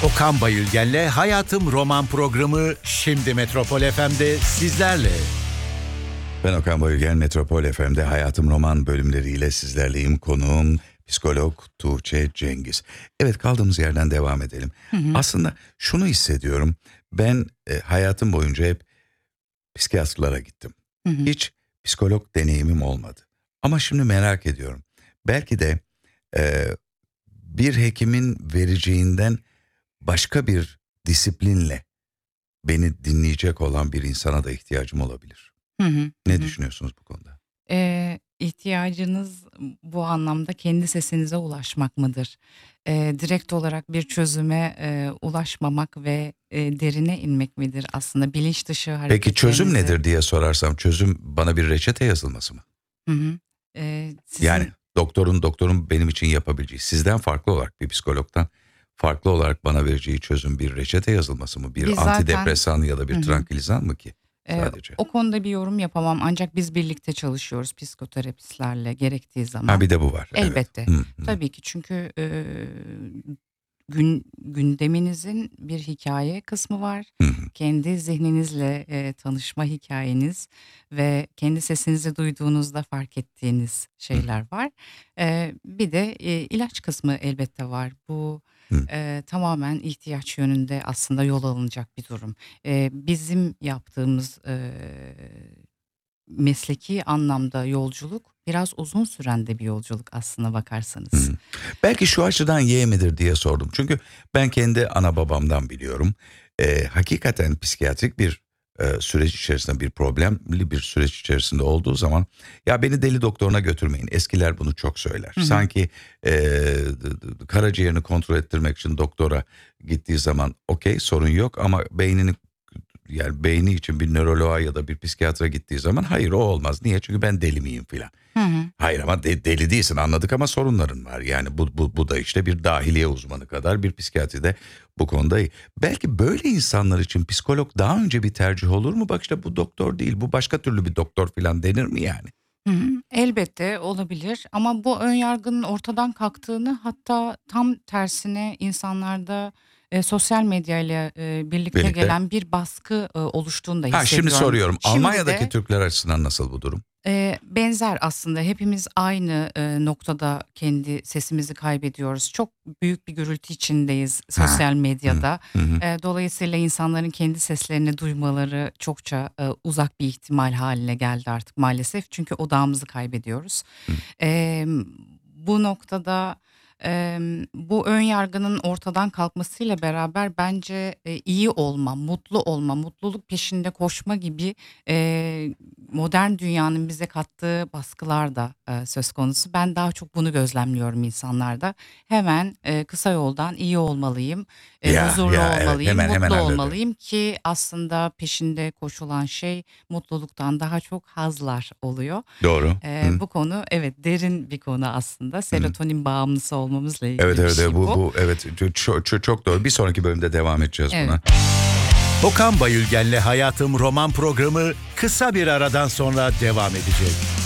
Okan Bayülgen'le Hayatım Roman programı şimdi Metropol FM'de sizlerle. Ben Okan Bayülgen, Metropol FM'de Hayatım Roman bölümleriyle sizlerleyim. Konuğum psikolog Tuğçe Cengiz. Evet, kaldığımız yerden devam edelim. Aslında şunu hissediyorum. Ben hayatım boyunca hep psikiyatrlara gittim. Hiç psikolog deneyimim olmadı. Ama şimdi merak ediyorum. Belki de bir hekimin vereceğinden başka bir disiplinle beni dinleyecek olan bir insana da ihtiyacım olabilir. Ne düşünüyorsunuz bu konuda? İhtiyacınız bu anlamda kendi sesinize ulaşmak mıdır? Direkt olarak bir çözüme ulaşmamak ve derine inmek midir aslında bilinç dışı hareketlerinizi? Peki çözüm nedir diye sorarsam, çözüm bana bir reçete yazılması mı? Yani doktorun benim için yapabileceği, sizden farklı olarak, bir psikologdan farklı olarak bana vereceği çözüm bir reçete yazılması mı? Bir Biz zaten- antidepresan ya da bir trankilizan mı ki sadece? O konuda bir yorum yapamam ancak biz birlikte çalışıyoruz psikoterapistlerle gerektiği zaman. Ha, bir de bu var. evet. Elbette. Tabii ki çünkü gündeminizin bir hikaye kısmı var. Kendi zihninizle tanışma hikayeniz ve kendi sesinizi duyduğunuzda fark ettiğiniz şeyler var. Bir de ilaç kısmı elbette var. Bu tamamen ihtiyaç yönünde aslında yol alınacak bir durum. Bizim yaptığımız mesleki anlamda yolculuk biraz uzun süren de bir yolculuk aslına bakarsanız. Belki şu açıdan Y midir diye sordum. Çünkü ben kendi ana babamdan biliyorum. Hakikaten psikiyatrik bir süreç içerisinde, bir problemli bir süreç içerisinde olduğu zaman, ya beni deli doktoruna götürmeyin. Eskiler bunu çok söyler. Sanki karaciğerini kontrol ettirmek için doktora gittiği zaman okey, sorun yok, ama beyni için bir nöroloğa ya da bir psikiyatra gittiği zaman hayır, o olmaz. Niye? Çünkü ben deli miyim filan. Hayır, ama deli değilsin, anladık, ama sorunların var. Yani bu da işte bir dahiliye uzmanı kadar bir psikiyatride bu konuda iyi. Belki böyle insanlar için psikolog daha önce bir tercih olur mu? Bak işte bu doktor değil, bu başka türlü bir doktor filan denir mi yani? Elbette olabilir ama bu önyargının ortadan kalktığını, hatta tam tersine insanlarda sosyal medyayla birlikte gelen bir baskı oluştuğunu da hissediyorum. Şimdi soruyorum, Şimdi Almanya'daki de, Türkler açısından nasıl bu durum? benzer aslında, hepimiz aynı noktada kendi sesimizi kaybediyoruz. Çok büyük bir gürültü içindeyiz sosyal medyada. Dolayısıyla insanların kendi seslerini duymaları çokça uzak bir ihtimal haline geldi artık maalesef. Çünkü odağımızı kaybediyoruz. Bu noktada bu ön yargının ortadan kalkmasıyla beraber bence iyi olma, mutlu olma, mutluluk peşinde koşma gibi modern dünyanın bize kattığı baskılar da söz konusu. Ben daha çok bunu gözlemliyorum insanlarda. Hemen kısa yoldan iyi olmalıyım, huzurlu evet, olmalıyım, hemen mutlu öyle. olmalıyım ki aslında peşinde koşulan şey mutluluktan daha çok hazlar oluyor. Doğru. Bu konu derin bir konu aslında. Serotonin bağımlısı olmamızla ilgili Evet, bir şey bu. evet, çok doğru. Bir sonraki bölümde devam edeceğiz buna. Okan Bayülgen'le Hayatım Roman programı kısa bir aradan sonra devam edecek.